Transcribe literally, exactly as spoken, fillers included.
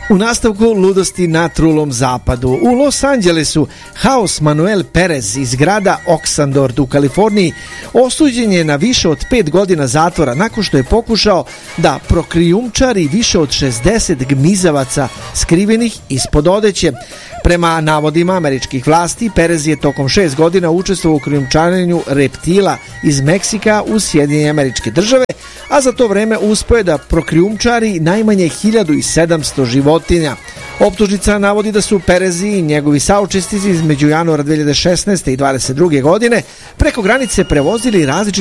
U nastavku ludosti na trulom zapadu. U Los Angelesu Haos Manuel Perez iz grada Oxandord u Kaliforniji osuđen je na više od pet godina zatvora nakon što je pokušao da prokrijumčari više od šezdeset gmizavaca skrivenih ispod odeće. Prema navodima američkih vlasti, Perez je tokom šest godina učestvovao u krijumčarenju reptila iz Meksika u Sjedinjene Američke Države, a za to vreme uspeo je da prokrijumčari najmanje hiljadu sedamsto životinja. Optužnica navodi da su Perez i njegovi saučesnici između januara dve hiljade šesnaeste i dvadeset druge godine preko granice prevozili različite